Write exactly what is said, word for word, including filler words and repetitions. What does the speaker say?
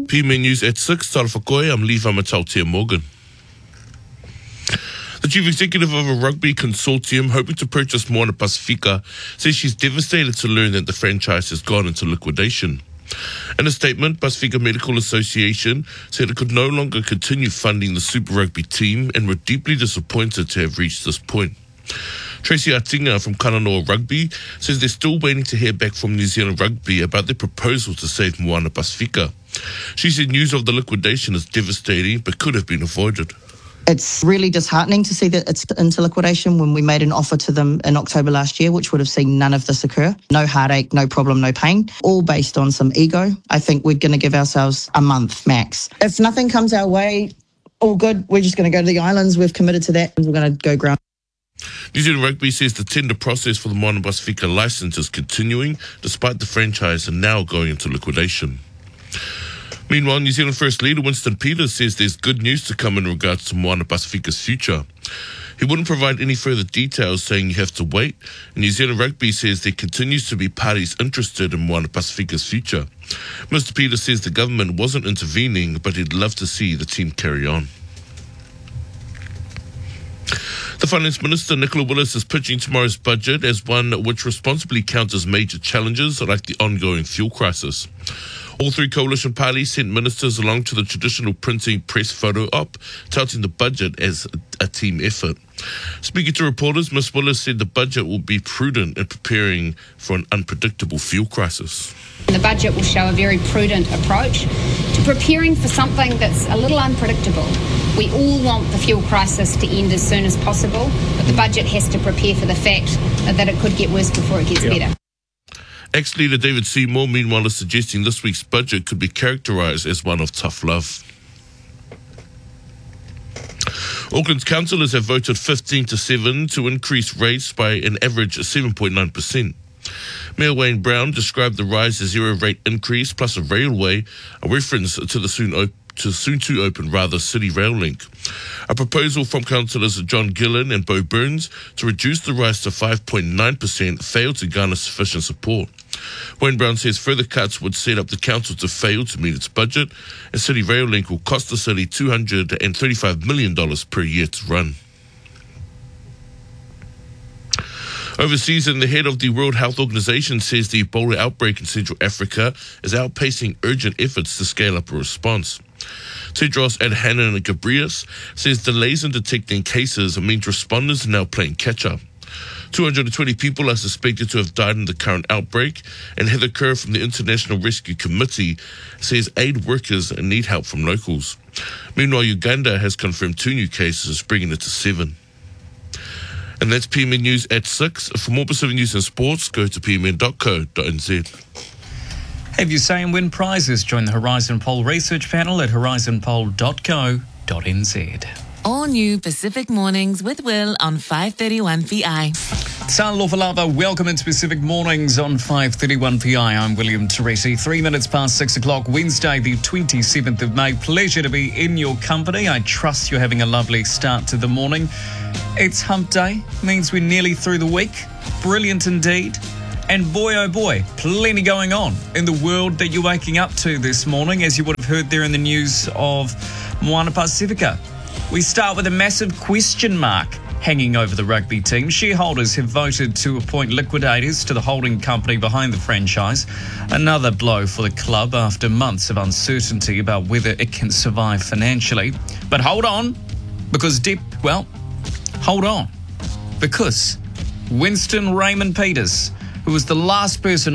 P M A News at six, Tara Whakoe, I'm Lee Vamatautia Morgan. The chief executive of a rugby consortium hoping to purchase Moana Pasifika says she's devastated to learn that the franchise has gone into liquidation. In a statement, Pasifika Medical Association said it could no longer continue funding the Super Rugby team and were deeply disappointed to have reached this point. Tracy Atinga from Kananoa Rugby says they're still waiting to hear back from New Zealand Rugby about their proposal to save Moana Pasifika. She said news of the liquidation is devastating but could have been avoided. It's really disheartening to see that it's into liquidation when we made an offer to them in October last year, which would have seen none of this occur. No heartache, no problem, no pain, all based on some ego. I think we're going to give ourselves a month max. If nothing comes our way, all good. We're just going to go to the islands. We've committed to that and we're going to go ground. New Zealand Rugby says the tender process for the Moana Pasifika licence is continuing despite the franchise and now going into liquidation. Meanwhile, New Zealand First Leader Winston Peters says there's good news to come in regards to Moana Pasifika's future. He wouldn't provide any further details, saying you have to wait. And New Zealand Rugby says there continues to be parties interested in Moana Pasifika's future. Mister Peters says the government wasn't intervening, but he'd love to see the team carry on. The Finance Minister, Nicola Willis, is pitching tomorrow's budget as one which responsibly counters major challenges like the ongoing fuel crisis. All three coalition parties sent ministers along to the traditional printing press photo op, touting the budget as a team effort. Speaking to reporters, Miz Willis said the budget will be prudent in preparing for an unpredictable fuel crisis. The budget will show a very prudent approach to preparing for something that's a little unpredictable. We all want the fuel crisis to end as soon as possible, but the budget has to prepare for the fact that it could get worse before it gets yep. better. Ex-leader David Seymour, meanwhile, is suggesting this week's budget could be characterised as one of tough love. Auckland's councillors have voted fifteen to seven to increase rates by an average of seven point nine percent. Mayor Wayne Brown described the rise as zero-rate increase plus a railway, a reference to the soon op- to soon to open rather City Rail Link. A proposal from councillors John Gillen and Bo Burns to reduce the rise to five point nine percent failed to garner sufficient support. Wayne Brown says further cuts would set up the council to fail to meet its budget, and City Rail Link will cost the city two hundred thirty-five million dollars per year to run. Overseas, and the head of the World Health Organization says the Ebola outbreak in Central Africa is outpacing urgent efforts to scale up a response. Tedros Adhanom Ghebreyesus says delays in detecting cases means responders are now playing catch-up. two hundred twenty people are suspected to have died in the current outbreak, and Heather Kerr from the International Rescue Committee says aid workers need help from locals. Meanwhile, Uganda has confirmed two new cases, bringing it to seven. And that's P M N News at six. For more Pacific news and sports, go to p m n dot co dot n z. Have your say and win prizes. Join the Horizon Poll research panel at horizon poll dot co dot n z. All new Pacific Mornings with Will on five thirty-one P I. San Lofalava, welcome into Pacific Mornings on five thirty-one P I. I'm William Teresi. Three minutes past six o'clock, Wednesday, the twenty-seventh of May. Pleasure to be in your company. I trust you're having a lovely start to the morning. It's hump day, means we're nearly through the week. Brilliant indeed. And boy, oh boy, plenty going on in the world that you're waking up to this morning, as you would have heard there in the news of Moana Pasifika. We start with a massive question mark hanging over the rugby team. Shareholders have voted to appoint liquidators to the holding company behind the franchise. Another blow for the club after months of uncertainty about whether it can survive financially. But hold on, because Dip, well, hold on, because Winston Raymond Peters, who was the last person